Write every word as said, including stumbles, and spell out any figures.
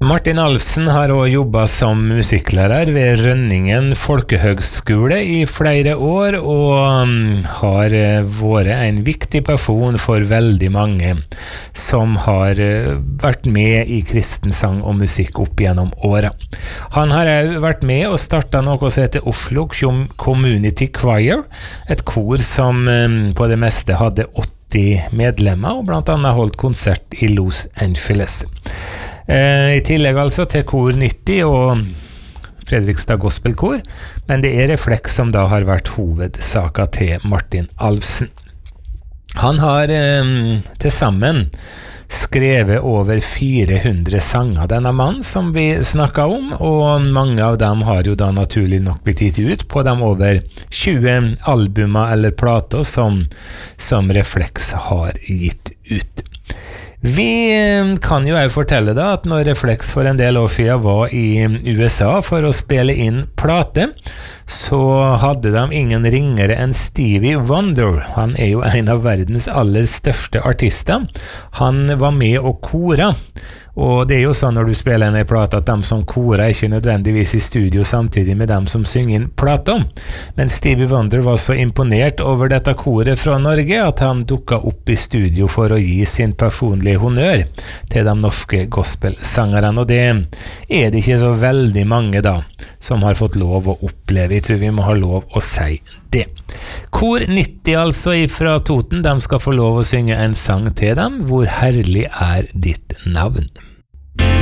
Martin Alfsen har også jobbet som musikklærer ved Rønningen Folkehøgskole i flere år, og har vært en viktig person for veldig mange som har vært med i kristensang og musikk opp gjennom året. Han har også vært med og startet noe som heter Oslo Community Choir, et kor som på det meste hadde åtti medlemmer, og blant annet holdt konsert i Los Angeles. I tillegg altså til Kor nitti og Fredrikstad Gospelkor, men det er Reflex som da har vært hovedsaka til Martin Alfsen. Han har eh, til sammen skrevet over fire hundre sanger, denne mann som vi snakket om, og mange av dem har jo da naturlig nok blitt gitt ut på de over tjue albumer eller plater som, som Reflex har gitt ut. Vi kan jo også fortelle da at når Reflex for en del år siden var i U S A for å spille inn plate, så hadde de ingen ringere enn Stevie Wonder. Han er jo en av verdens aller største artister. Han var med og kora, og det er jo sånn når du spiller inn en plate at de som korer er ikke nødvendigvis i studio samtidig med dem som synger inn plata. Men Stevie Wonder var så imponert over dette koret fra Norge at han dukket opp i studio for å gi sin personlige honnør til de norske gospelsangerne, og det er det ikke så veldig mange da som har fått lov å oppleve. Jeg tror vi må ha lov å si det. Kor nitti altså fra Toten, de skal få lov å synge en sang til dem. Hvor herlig er ditt navn?